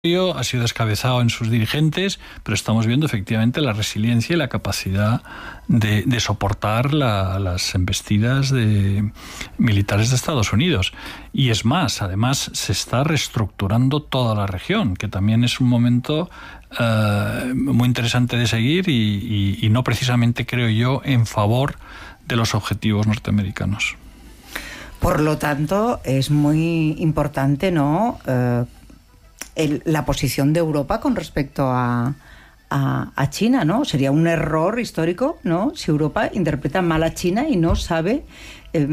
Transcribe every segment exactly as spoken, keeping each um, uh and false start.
ha sido descabezado en sus dirigentes, pero estamos viendo efectivamente la resiliencia y la capacidad de, de soportar la, las embestidas de militares de Estados Unidos. Y es más, además se está reestructurando toda la región, que también es un momento uh, muy interesante de seguir y, y, y no precisamente, creo yo, en favor de los objetivos norteamericanos. Por lo tanto, es muy importante, ¿no?, Uh, El, la posición de Europa con respecto a, a, a China, ¿no? Sería un error histórico, ¿no?, si Europa interpreta mal a China y no sabe eh,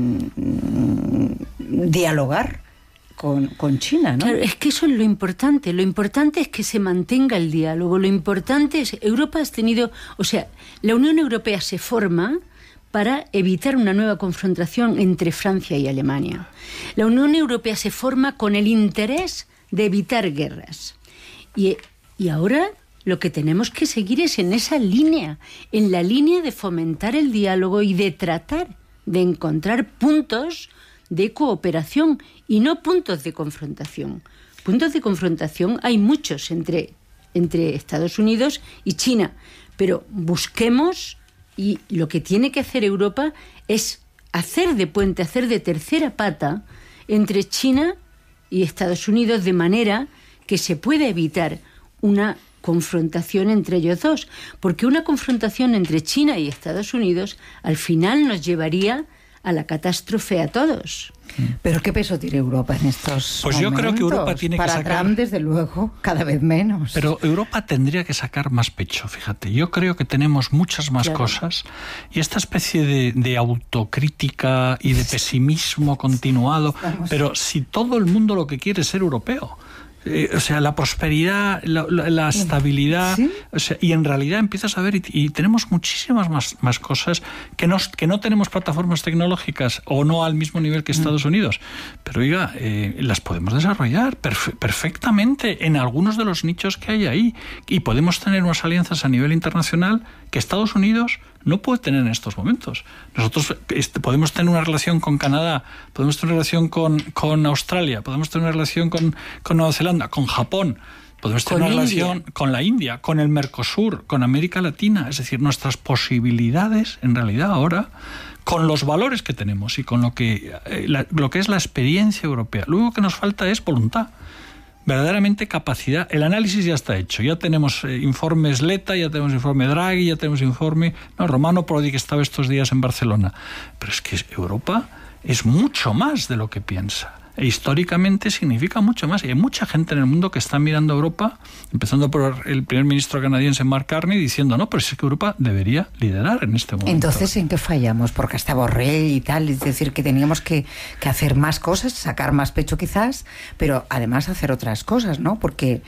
dialogar con, con China, ¿no? Claro, es que eso es lo importante. Lo importante es que se mantenga el diálogo. Lo importante es... Europa ha tenido... O sea, la Unión Europea se forma para evitar una nueva confrontación entre Francia y Alemania. La Unión Europea se forma con el interés de evitar guerras. Y, y ahora lo que tenemos que seguir es en esa línea, en la línea de fomentar el diálogo y de tratar de encontrar puntos de cooperación y no puntos de confrontación. Puntos de confrontación hay muchos entre, entre Estados Unidos y China, pero busquemos, y lo que tiene que hacer Europa es hacer de puente, hacer de tercera pata entre China y Estados Unidos, de manera que se pueda evitar una confrontación entre ellos dos, porque una confrontación entre China y Estados Unidos al final nos llevaría a la catástrofe a todos. ¿Pero qué peso tiene Europa en estos Pues momentos? yo creo que Europa tiene Para que sacar... Trump, desde luego, cada vez menos. Pero Europa tendría que sacar más pecho, fíjate. Yo creo que tenemos muchas más claro. cosas, y esta especie de, de autocrítica y de pesimismo continuado, Estamos... pero si todo el mundo lo que quiere es ser europeo... Eh, o sea, la prosperidad, la, la, la estabilidad, ¿sí? O sea, y en realidad empiezas a ver, y, y tenemos muchísimas más, más cosas que, nos, que no tenemos plataformas tecnológicas o no al mismo nivel que Estados mm. Unidos, pero oiga, eh, las podemos desarrollar perfe- perfectamente en algunos de los nichos que hay ahí, y podemos tener unas alianzas a nivel internacional que Estados Unidos no puede tener en estos momentos. Nosotros este, podemos tener una relación con Canadá, podemos tener una relación con, con Australia, podemos tener una relación con, con Nueva Zelanda, con Japón, podemos tener una India. relación con la India, con el Mercosur, con América Latina. Es decir, nuestras posibilidades, en realidad ahora, con los valores que tenemos y con lo que, eh, la, lo que es la experiencia europea. Lo único que nos falta es voluntad. Verdaderamente capacidad. El análisis ya está hecho. Ya tenemos eh, informes Letta, ya tenemos informe Draghi, ya tenemos informe... No, Romano Prodi, que estaba estos días en Barcelona. Pero es que Europa es mucho más de lo que piensa. E históricamente significa mucho más. Y hay mucha gente en el mundo que está mirando a Europa, empezando por el primer ministro canadiense Mark Carney, diciendo, no, pero es que Europa debería liderar en este momento. Entonces, ¿en qué fallamos? Porque hasta Borrell y tal, es decir, que teníamos que, que hacer más cosas, sacar más pecho quizás, pero además hacer otras cosas, ¿no? Porque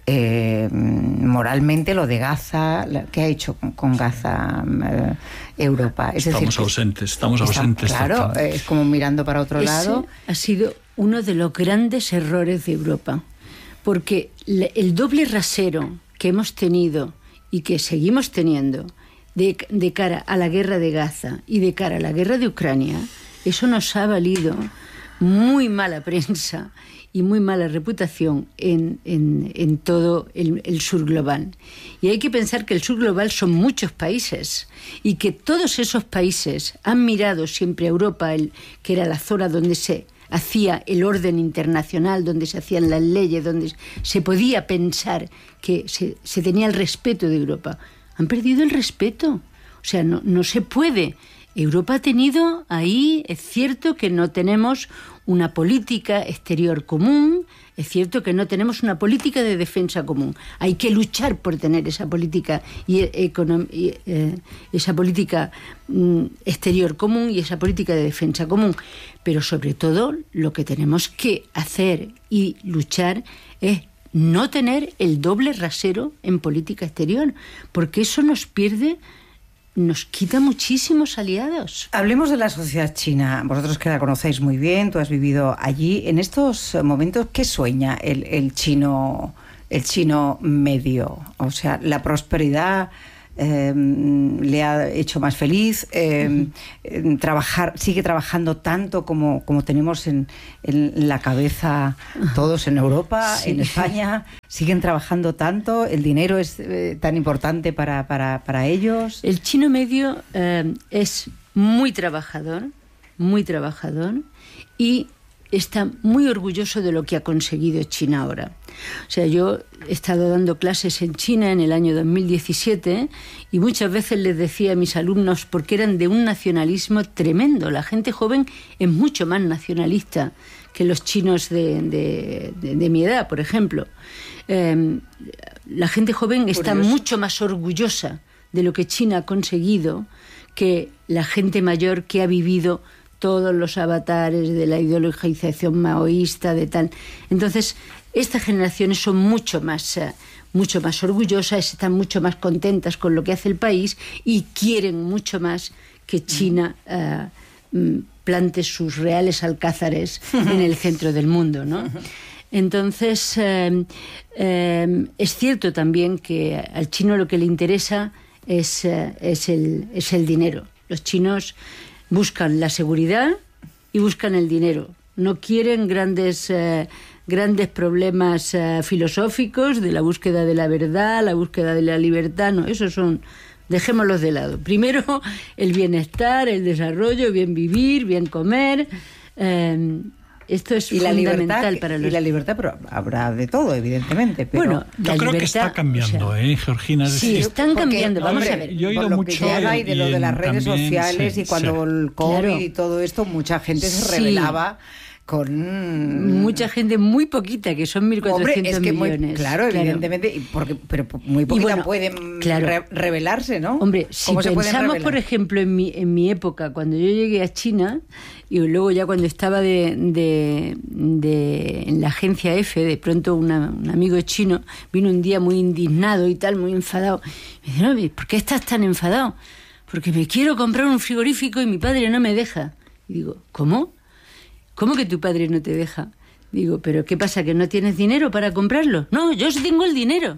eh, moralmente lo de Gaza, ¿qué ha hecho con, con Gaza eh, Europa? Es estamos decir, ausentes, estamos está, ausentes. Claro, totalmente. Es como mirando para otro Ese lado. Ha sido uno de los grandes errores de Europa, porque el doble rasero que hemos tenido y que seguimos teniendo de, de cara a la guerra de Gaza y de cara a la guerra de Ucrania, eso nos ha valido muy mala prensa y muy mala reputación en, en, en todo el, el sur global. Y hay que pensar que el sur global son muchos países y que todos esos países han mirado siempre a Europa, el, que era la zona donde se hacía el orden internacional, donde se hacían las leyes, donde se podía pensar que se, se tenía el respeto de Europa. Han perdido el respeto. O sea, no, no se puede. Europa ha tenido ahí, es cierto que no tenemos una política exterior común, es cierto que no tenemos una política de defensa común. Hay que luchar por tener esa política y, econom- y eh, esa política mm, exterior común y esa política de defensa común. Pero sobre todo lo que tenemos que hacer y luchar es no tener el doble rasero en política exterior, porque eso nos pierde, nos quita muchísimos aliados. Hablemos de la sociedad china. Vosotros que la conocéis muy bien, tú has vivido allí. En estos momentos, ¿qué sueña el, el chino, el chino medio? O sea, la prosperidad eh, le ha hecho más feliz, eh, uh-huh. trabajar, sigue trabajando tanto como, como tenemos en, en la cabeza todos en Europa, sí. en España, siguen trabajando tanto, el dinero es eh, tan importante para, para, para ellos. El chino medio eh, es muy trabajador, muy trabajador y está muy orgulloso de lo que ha conseguido China ahora. O sea, yo he estado dando clases en China en el año dos mil diecisiete y muchas veces les decía a mis alumnos, porque eran de un nacionalismo tremendo. La gente joven es mucho más nacionalista que los chinos de, de, de, de mi edad, por ejemplo. Eh, la gente joven está Curioso. mucho más orgullosa de lo que China ha conseguido que la gente mayor que ha vivido todos los avatares de la ideologización maoísta, de tal. Entonces, estas generaciones son mucho más, uh, mucho más orgullosas, están mucho más contentas con lo que hace el país y quieren mucho más que China uh, plante sus reales alcázares en el centro del mundo, ¿no? Entonces, uh, uh, es cierto también que al chino lo que le interesa es, uh, es, el, es el dinero. Los chinos buscan la seguridad y buscan el dinero. No quieren grandes, eh, grandes problemas eh, filosóficos de la búsqueda de la verdad, la búsqueda de la libertad. No, esos son, dejémoslos de lado. Primero, el bienestar, el desarrollo, bien vivir, bien comer. Eh, esto es y fundamental la libertad, para los... Y la libertad, pero habrá de todo, evidentemente. Pero bueno, yo creo libertad, que está cambiando, o sea, ¿eh, Georgina? Es sí, decir, están porque, cambiando. Vamos hombre, a ver. Yo he oído por lo mucho que llega y de lo de las redes también, sociales sí, y cuando sí. el COVID claro. y todo esto, mucha gente se sí. rebelaba con... Mucha gente, muy poquita, que son mil cuatrocientos Hombre, es que millones. Muy, claro, claro, evidentemente, porque, pero muy poquita bueno, pueden claro. re rebelarse, ¿no? Hombre, si pensamos, por ejemplo, en mi, en mi época, cuando yo llegué a China, y luego ya cuando estaba de, de, de, en la agencia F, de pronto una, un amigo chino vino un día muy indignado y tal, muy enfadado. Me dijo, no, ¿por qué estás tan enfadado? Porque me quiero comprar un frigorífico y mi padre no me deja. Y digo, ¿cómo? ¿Cómo que tu padre no te deja? Digo, ¿pero qué pasa, que no tienes dinero para comprarlo? No, yo sí tengo el dinero.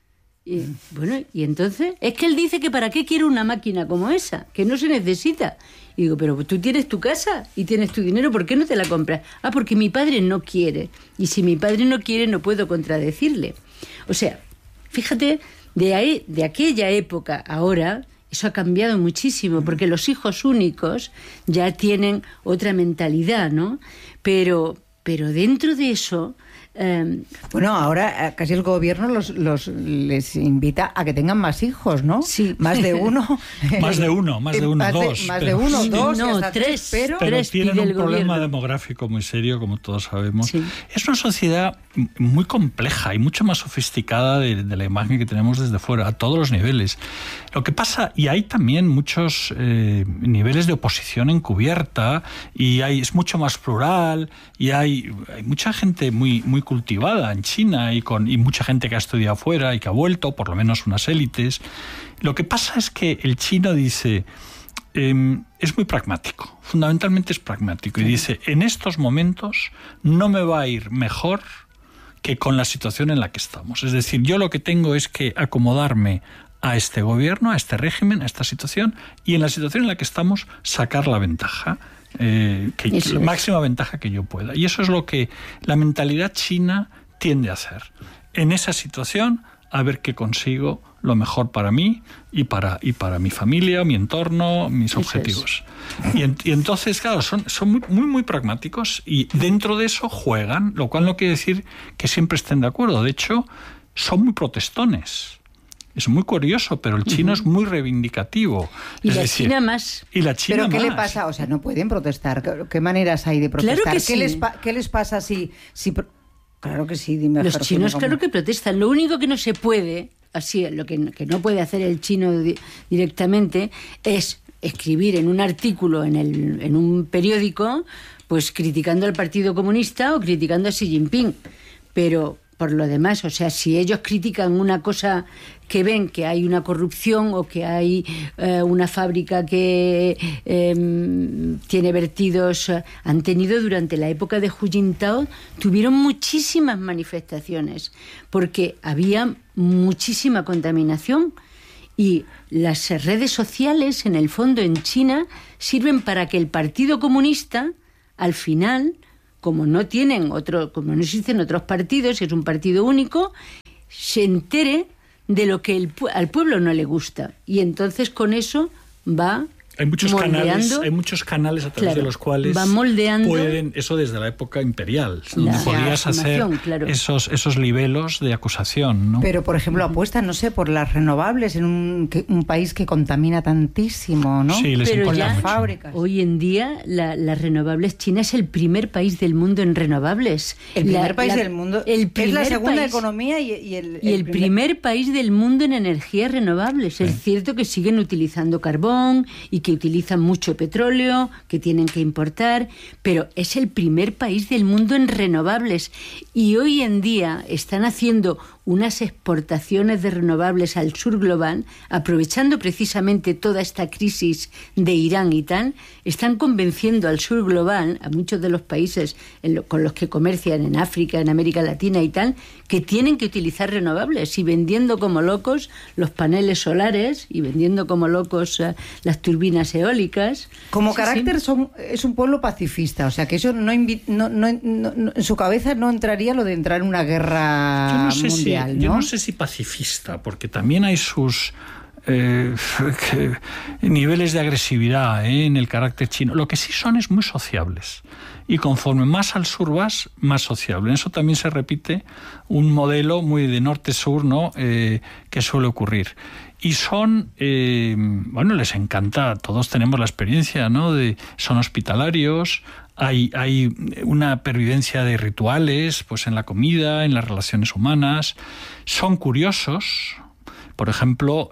Y bueno, y entonces, es que él dice que para qué quiere una máquina como esa, que no se necesita. Y digo, pero tú tienes tu casa y tienes tu dinero, ¿por qué no te la compras? Ah, porque mi padre no quiere. Y si mi padre no quiere, no puedo contradecirle. O sea, fíjate, de ahí, de aquella época ahora, eso ha cambiado muchísimo, porque los hijos únicos ya tienen otra mentalidad, ¿no? Pero, pero dentro de eso... Eh, bueno, ahora casi el gobierno los, los les invita a que tengan más hijos, ¿no? Sí. Más de uno. más de uno, más de uno, más dos. De, más pero, de uno, dos, no, hasta tres, tres, pero... Pero tres tienen un problema gobierno. demográfico muy serio, como todos sabemos. Sí. Es una sociedad muy compleja y mucho más sofisticada de, de la imagen que tenemos desde fuera, a todos los niveles. Lo que pasa, y hay también muchos eh, niveles de oposición encubierta, y hay, es mucho más plural, y hay, hay mucha gente muy, muy cultivada en China, y, con, y mucha gente que ha estudiado fuera y que ha vuelto, por lo menos unas élites. Lo que pasa es que el chino dice... Eh, es muy pragmático, fundamentalmente es pragmático, y dice, en estos momentos no me va a ir mejor que con la situación en la que estamos. Es decir, yo lo que tengo es que acomodarme a este gobierno, a este régimen, a esta situación, y en la situación en la que estamos sacar la ventaja, eh, que, la máxima ventaja que yo pueda. Y eso es lo que la mentalidad china tiende a hacer. En esa situación, a ver qué consigo lo mejor para mí y para, y para mi familia, mi entorno, mis objetivos. Y, en, y entonces, claro, son, son muy, muy, muy pragmáticos, y dentro de eso juegan, lo cual no quiere decir que siempre estén de acuerdo. De hecho, son muy protestones. Es muy curioso, pero el chino uh-huh. es muy reivindicativo. Y es la decir, China más. Y la China ¿Pero qué más. le pasa? O sea, no pueden protestar. ¿Qué maneras hay de protestar? Claro que ¿Qué, sí. les pa- ¿Qué les pasa si... si Claro que sí, dime. Los chinos, claro que protestan. Lo único que no se puede, así, lo que, que no puede hacer el chino di- directamente es escribir en un artículo en, el, en un periódico, pues criticando al Partido Comunista o criticando a Xi Jinping. Pero por lo demás, o sea, si ellos critican una cosa que ven que hay una corrupción o que hay eh, una fábrica que eh, tiene vertidos, eh, han tenido durante la época de Hu Jintao, tuvieron muchísimas manifestaciones porque había muchísima contaminación Y las redes sociales, en el fondo, en China, sirven para que el Partido Comunista, al final, como no tienen otro, como no existen otros partidos, es un partido único, se entere de lo que el, al pueblo no le gusta. Y entonces con eso va... Hay muchos canales, hay muchos canales a través claro, de los cuales va moldeando, pueden, eso desde la época imperial, donde la, podías la hacer claro. esos, esos libelos de acusación, ¿no? Pero, por ejemplo, apuestan, no sé, por las renovables en un, que, un país que contamina tantísimo, ¿no? Sí, les Pero importa ya, mucho. Fábricas. Hoy en día, la, las renovables, China es el primer país del mundo en renovables. El primer la, país la, del mundo. El es la segunda país, economía y, y el, y el, el primer... primer país del mundo en energías renovables. Sí. Es cierto que siguen utilizando carbón y que utilizan mucho petróleo, que tienen que importar, pero es el primer país del mundo en renovables. Y hoy en día están haciendo unas exportaciones de renovables al sur global, aprovechando precisamente toda esta crisis de Irán y tal, están convenciendo al sur global, a muchos de los países en lo, con los que comercian en África, en América Latina y tal, que tienen que utilizar renovables y vendiendo como locos los paneles solares y vendiendo como locos uh, las turbinas eólicas. Como sí, carácter sí. Son, es un pueblo pacifista, o sea que eso no, invi- no, no, no, no en su cabeza no entraría lo de entrar en una guerra yo no sé mundial. Si, ¿no? Yo no sé si pacifista, porque también hay sus eh, niveles de agresividad ¿eh? en el carácter chino. Lo que sí son es muy sociables. Y conforme más al sur vas, más sociable. En eso también se repite un modelo muy de norte-sur, ¿no? Eh, que suele ocurrir. Y son, eh, bueno, les encanta, todos tenemos la experiencia, ¿no? De, son hospitalarios, hay, hay una pervivencia de rituales, pues en la comida, en las relaciones humanas, son curiosos. Por ejemplo,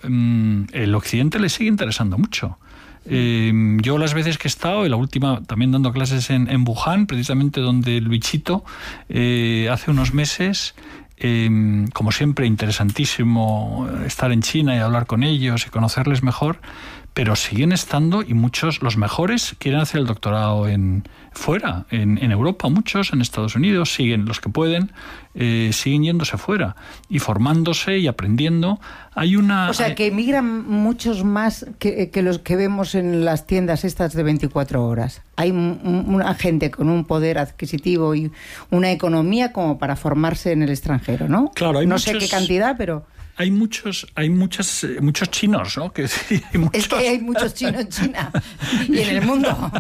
el occidente les sigue interesando mucho. Eh, yo las veces que he estado, y la última también dando clases en, en Wuhan, precisamente donde el bichito, eh, hace unos meses, eh, como siempre, interesantísimo estar en China y hablar con ellos y conocerles mejor, pero siguen estando, y muchos, los mejores, quieren hacer el doctorado en fuera, en, en Europa, muchos, en Estados Unidos, siguen, los que pueden, eh, siguen yéndose fuera y formándose y aprendiendo. Hay una... O sea, que emigran muchos más que, que los que vemos en las tiendas estas de veinticuatro horas. Hay un, una gente con un poder adquisitivo y una economía como para formarse en el extranjero, ¿no? Claro, hay no muchos... sé qué cantidad, pero... Hay muchos, hay muchas, eh, muchos chinos, ¿no? Que, sí, hay muchos... Es que hay muchos chinos en China y en el mundo.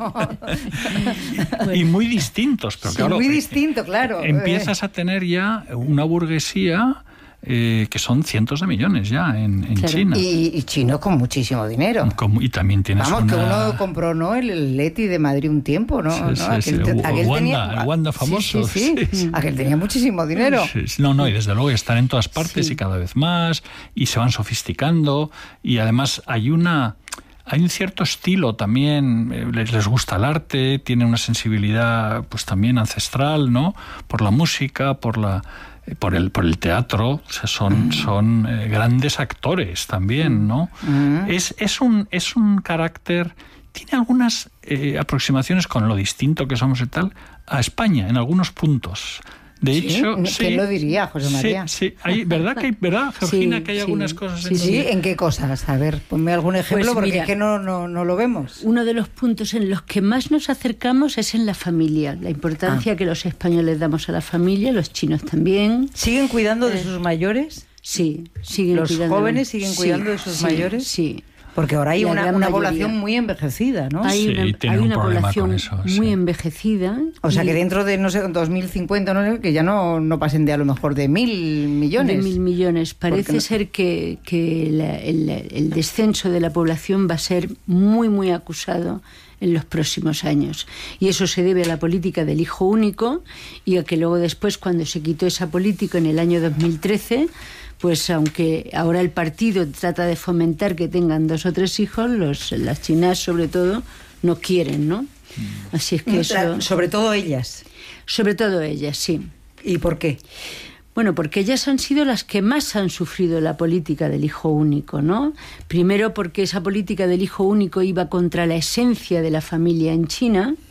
Y muy distintos, pero sí, claro... muy distinto, claro. Empiezas a tener ya una burguesía... Eh, que son cientos de millones ya en, en claro. China. Y, y chinos con muchísimo dinero. Como, y también tienes Vamos, una... que uno compró, ¿no? El, el Leti de Madrid un tiempo, ¿no? Sí, ¿no? sí, Aquel, sí. te, El, aquel Wanda, tenía, el Wanda famoso. Sí, sí, sí. Sí, sí. Aquel tenía muchísimo dinero. Sí, sí. No, no, y desde luego están en todas partes sí. y cada vez más, y se van sofisticando, y además hay una... Hay un cierto estilo también, les, les gusta el arte, tienen una sensibilidad pues también ancestral, ¿no? Por la música, por la... por el por el teatro, o sea, son mm. son eh, grandes actores también, ¿no? Mm. Es es un es un carácter, tiene algunas eh, aproximaciones con lo distinto que somos y tal a España en algunos puntos. De ¿Sí? hecho, ¿Quién sí, lo diría, José María? Sí, sí. Hay, ¿verdad que hay, verdad, Georgina, sí, que hay sí, algunas cosas sí, en sí, donde... ¿en qué cosas? A ver, ponme algún ejemplo, pues porque mira, es que no, no, no lo vemos. Uno de los puntos en los que más nos acercamos es en la familia, la importancia ah. que los españoles damos a la familia, los chinos también. ¿Siguen cuidando de eh, sus mayores? Sí, siguen ¿Los cuidando. jóvenes siguen cuidando sí, de sus sí, mayores? Sí. Porque ahora hay la una, una mayoría. población muy envejecida, ¿no? Hay sí, una, tiene hay un una problema población con eso, muy sí. envejecida. O sea, y, que dentro de, no sé, dos mil cincuenta, no sé, que ya no, no pasen de a lo mejor de mil millones. De mil millones. Parece no? ser que, que la, el, el descenso de la población va a ser muy, muy acusado en los próximos años. Y eso se debe a la política del hijo único y a que luego después, cuando se quitó esa política en el año dos mil trece... pues aunque ahora el partido trata de fomentar que tengan dos o tres hijos, los, las chinas sobre todo no quieren, ¿no? Así es que eso... Sobre todo ellas. Sobre todo ellas, sí. ¿Y por qué? Bueno, porque ellas han sido las que más han sufrido la política del hijo único, ¿no? Primero porque esa política del hijo único iba contra la esencia de la familia en China,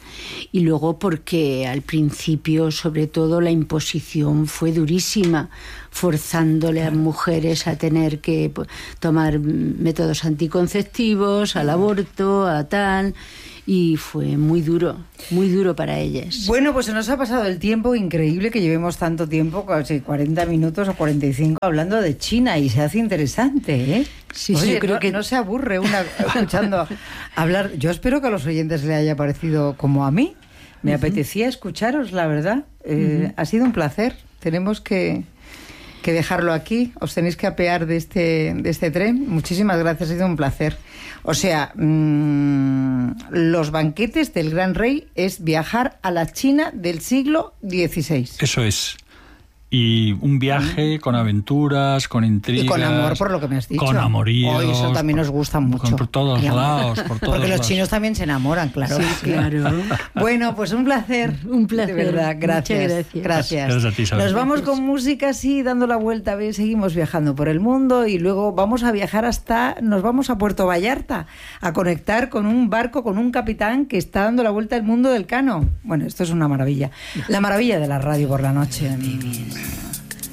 Y luego porque al principio, sobre todo, la imposición fue durísima, forzándole a mujeres a tener que tomar métodos anticonceptivos, al aborto, a tal... Y fue muy duro, muy duro para ellas. Bueno, pues se nos ha pasado el tiempo, increíble que llevemos tanto tiempo, casi cuarenta minutos o cuarenta y cinco, hablando de China, y se hace interesante, ¿eh? Sí, Oye, sí, yo creo no, que no se aburre una escuchando hablar. Yo espero que a los oyentes le haya parecido como a mí. Me uh-huh. apetecía escucharos, la verdad. Eh, uh-huh. Ha sido un placer. Tenemos que... que dejarlo aquí, os tenéis que apear de este, de este tren. Muchísimas gracias, ha sido un placer. O sea, mmm, los banquetes del Gran Rey es viajar a la China del siglo dieciséis. Eso es. Y un viaje mm. con aventuras, con intrigas. Y con amor, por lo que me has dicho. Con amoríos. Oh, eso también por, nos gusta mucho. Por todos lados, por todos Porque los lados. chinos también se enamoran, claro. Sí, claro. Bueno, pues un placer. Un placer. De verdad, gracias. Muchas gracias. Gracias. Gracias a ti, Isabel. Nos vamos con música así, dando la vuelta. Seguimos viajando por el mundo y luego vamos a viajar hasta... Nos vamos a Puerto Vallarta a conectar con un barco, con un capitán que está dando la vuelta al mundo del cano. Bueno, esto es una maravilla. La maravilla de la radio por la noche.